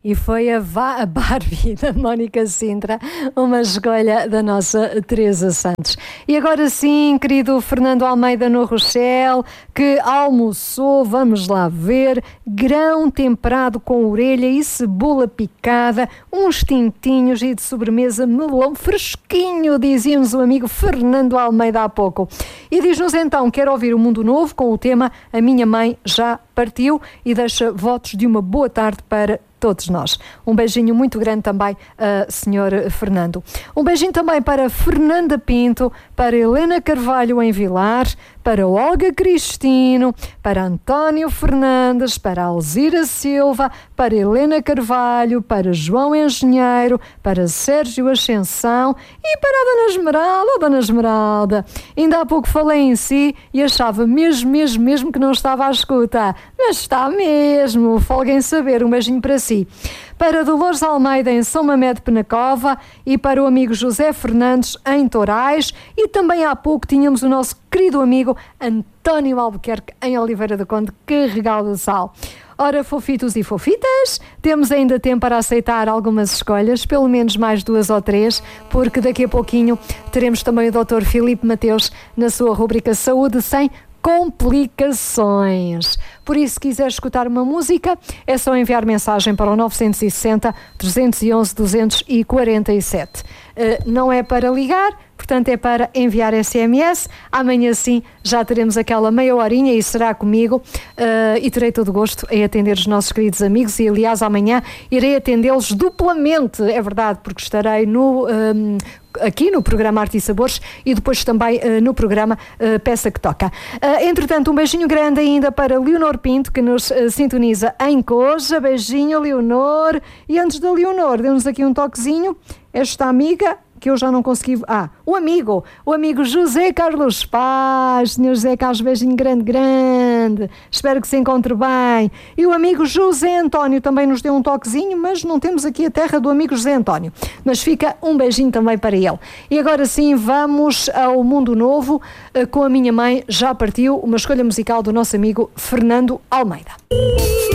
E foi a Barbie da Mónica Sintra, uma escolha da nossa Teresa Santos. E agora sim, querido Fernando Almeida no Rochelle, que almoçou, vamos lá ver, grão temperado com orelha e cebola picada, uns tintinhos e de sobremesa melão fresquinho, dizia-nos o amigo Fernando Almeida há pouco. E diz-nos então, quer ouvir o Mundo Novo com o tema A Minha Mãe Já Partiu, e deixa votos de uma boa tarde para todos nós. Um beijinho muito grande também, Sr. Fernando. Um beijinho também para Fernanda Pinto, para Helena Carvalho em Vilar, para Olga Cristino, para António Fernandes, para Alzira Silva, para Helena Carvalho, para João Engenheiro, para Sérgio Ascensão e para a Dona Esmeralda. Dona Esmeralda, ainda há pouco falei em si e achava mesmo que não estava à escuta, mas está mesmo, folguem saber. Um beijinho para si. Para Dolores Almeida em São Mamé de Penacova e para o amigo José Fernandes em Torais, e também há pouco tínhamos o nosso querido amigo António Albuquerque em Oliveira do Conde, que regalo de sal. Ora, fofitos e fofitas, temos ainda tempo para aceitar algumas escolhas, pelo menos mais 2 ou 3, porque daqui a pouquinho teremos também o Dr. Filipe Mateus na sua rubrica Saúde Sem Complicações. Por isso, se quiser escutar uma música, é só enviar mensagem para o 960 311 247. Não é para ligar, portanto é para enviar SMS. Amanhã sim já teremos aquela meia horinha e será comigo, e terei todo o gosto em atender os nossos queridos amigos, e aliás amanhã irei atendê-los duplamente, é verdade, porque estarei aqui no programa Arte e Sabores e depois também no programa Peça que Toca. Entretanto, um beijinho grande ainda para Leonor Pinto, que nos sintoniza em Coja. Beijinho, Leonor. E antes da Leonor, deu-nos aqui um toquezinho esta amiga que eu já não consegui... o amigo José Carlos Paz. Senhor José Carlos, beijinho grande. Espero que se encontre bem. E o amigo José António também nos deu um toquezinho, mas não temos aqui a terra do amigo José António. Mas fica um beijinho também para ele. E agora sim, vamos ao Mundo Novo, com A Minha Mãe Já Partiu, uma escolha musical do nosso amigo Fernando Almeida.